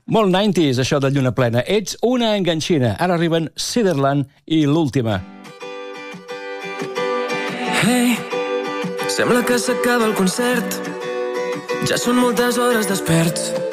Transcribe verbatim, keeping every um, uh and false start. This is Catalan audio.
Molt nineties, això de lluna plena. Ets una enganxina. Ara arriben Ciderland i l'última. Hey, sembla que s'acaba el concert. Ja són moltes hores desperts.